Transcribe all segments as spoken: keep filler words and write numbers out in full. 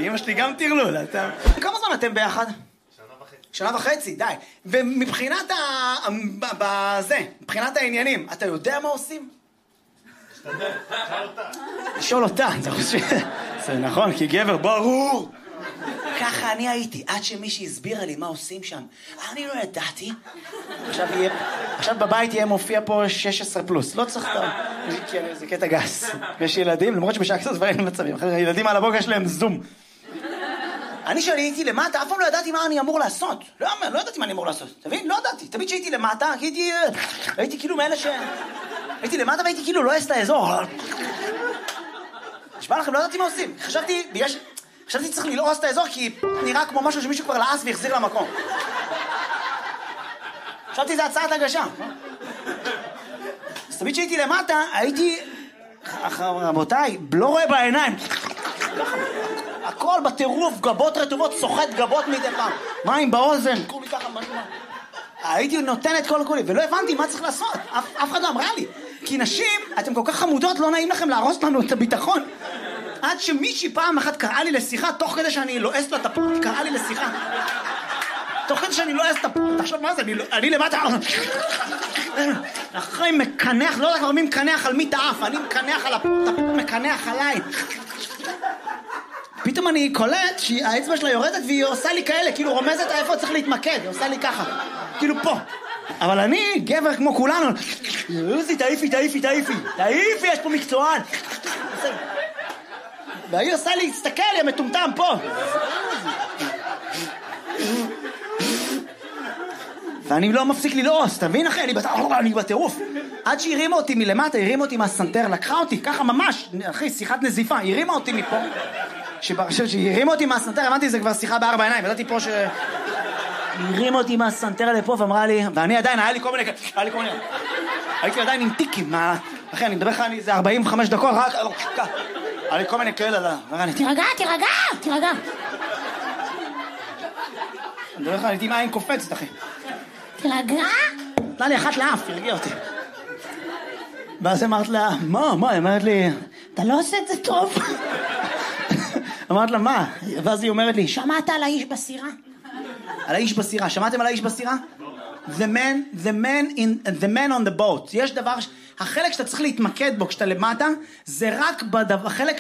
אמא שלי גם תרלול. כמה זמן אתם ביחד? שנה וחצי. שנה וחצי, די. ומבחינת ה... בזה, מבחינת העניינים, אתה יודע מה עושים? תשתדל, שאל אותה. לשאול אותה, אתה חושב? זה נכון, כי גבר ברור. ככה אני הייתי, עד שמישהי הסבירה לי מה עושים שם. אני לא ידעתי. עכשיו יהיה, עכשיו בבית יהיה מופיע פה שש עשרה פלוס. לא צריך את זה, זה קטע גס. יש ילדים, למרות שבשעה כזאת כבר אין מצבים. הילדים על הבוקר שלהם זום. אני שהייתי למטה, אף פעם לא ידעתי מה אני אמור לעשות. לא, לא ידעתי מה אני אמור לעשות. תבין? לא ידעתי. תמיד שהייתי למטה, הייתי, הייתי כאילו מאלה ש... הייתי למטה והייתי כאילו לא אעש לאזור. נשמע לכם, לא ידעתי מה עושים. חשבתי, בגלל ש... חשבתי צריך ללעוס את האזור כי נראה כמו משהו שמישהו כבר לעס והחזיר למקום. חשבתי זה הצעת הגשה. אז תמיד שהייתי למטה, הייתי... רבותיי, לא רואה בעיניים. הכל בטירוף, גבות רטובות, סוחט גבות מדי פעם. מים באוזן, כולי ככה משהו. הייתי נותן את כל הכולי, ולא הבנתי מה צריך לעשות. אף, אף אחד לא אמרה לי. כי נשים, אתם כל כך חמודות, לא נעים לכם להרוס לנו את הביטחון. עד שמישהי פעם אחת קראה לי לשיחה, תוך כדי שאני לועס לה את הפורט, קראה לי לשיחה. תוך כדי שאני לועס את הפורט. עכשיו מה זה? אני, אני למטה... אחרי מקנח, לא יודע כבר מי מקנח על מי תאף, אני מקנח על הפורט, הפורט מקנח עליי. פתאום אני קולט שהאצבע שלה יורדת והיא עושה לי כאלה, כאילו רומזת איפה צריך להתמקד, היא עושה לי ככה, כאילו פה. אבל אני, גבר כמו כולנו, יוזי, תעיפי, תעיפי, תעיפי, תעיפי, יש פה מקצוען. והיא עושה לי, תסתכל, היא מטומטם פה. ואני לא מפסיק ללעוס, תבין אחי, אני, בת... אני בטירוף. עד שהרימה אותי מלמטה, הרימה אותי מהסנטר, לקחה אותי, ככה ממש, אחי, שיחת נזיפה, הרימה אותי מפה. שהרימה אותי מהסנטר, הבנתי, זה כבר שיחה בארבע עיניים, ידעתי פה ש... הרימה אותי מהסנטר לפה ואמרה לי, ואני עדיין, היה לי כל מיני, היה לי כל מיני, הייתי עדיין עם טיקים, אחי, אני מדבר לך, זה ארבעים וחמש דקות, רק, היה לי כל מיני כאלה, תירגע, תירגע, תירגע. אני מדבר לך, הייתי עם עין קופצת, אחי. תירגע? נתנה לי אחת לאף, תרגיע אותי. ואז אמרת לה, מה, מה? היא אמרת לי, אתה לא עושה את זה טוב. אמרת לה, מה? ואז היא אומרת לי, שמעת על האיש בסירה? על האיש בסירה, שמעתם על האיש בסירה? The man, the man in, the man on the boat. יש דבר, החלק שאתה צריך להתמקד בו כשאתה למטה, זה רק בדבר, החלק,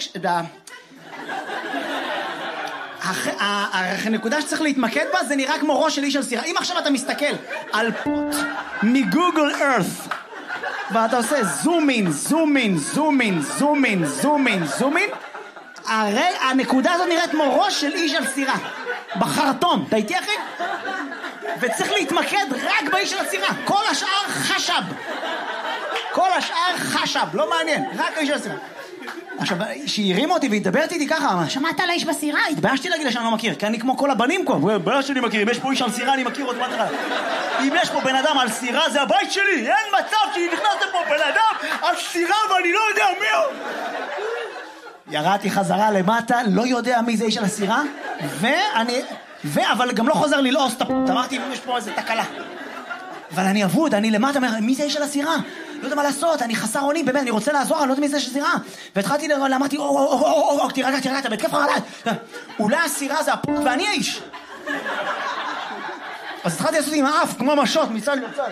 הנקודה שצריך להתמקד בה זה נראה כמו ראש של איש על סירה. אם עכשיו אתה מסתכל על פוט מגוגל ארת ואתה עושה זום אין, זום אין, זום אין, זום אין, זום אין, זום אין, הרי הנקודה הזאת נראית כמו ראש של איש על סירה בחרטום, אתה איתי אחי? וצריך להתמקד רק באיש של הסירה, כל השאר חשב, כל השאר חשב, לא מעניין, רק האיש של הסירה. עכשיו, שהיא הרימה אותי והתדברת איתי ככה, שמעת על האיש בסירה? התביישתי להגיד לה שאני לא מכיר, כי אני כמו כל הבנים פה, בעיה שאני מכיר, אם יש פה איש על סירה אני מכיר אותו מהתחלה. אם יש פה בן אדם על סירה זה הבית שלי, אין מצב שנכנס לפה בן אדם על סירה ואני לא יודע מי הוא. ירדתי חזרה למטה, לא יודע מי זה איש על הסירה, ואני, ו... אבל גם לא חוזר ללעוס את הפות, אמרתי אם יש פה איזה תקלה. אבל אני אבוד, אני למטה, מי זה איש על הסירה? לא יודע מה לעשות, אני חסר אונים, באמת, אני רוצה לעזור, אני לא יודע מי זה שסירה. והתחלתי, אמרתי, או, או, או, או, או, תירגע, תירגע, אתה בהתקף חרדה. אולי הסירה זה הפות ואני האיש. אז התחלתי לעשות עם האף, כמו משות, מצד לצד.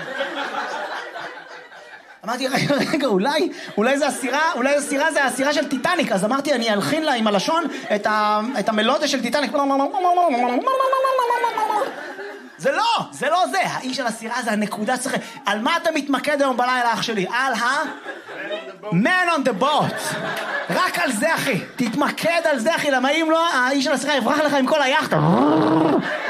אמרתי, רגע, רגע, אולי, אולי זה הסירה, אולי הסירה זה הסירה של טיטניק. אז אמרתי, אני אלחין לה עם הלשון את, ה, את המלודיה של טיטניק. זה לא, זה לא זה. האיש של הסירה זה הנקודה צריך... על מה אתה מתמקד היום בלילה, אח שלי? על ה... Man on the boat. רק על זה, אחי. תתמקד על זה, אחי. למה אם לא, האיש של הסירה יברח לך עם כל היחד.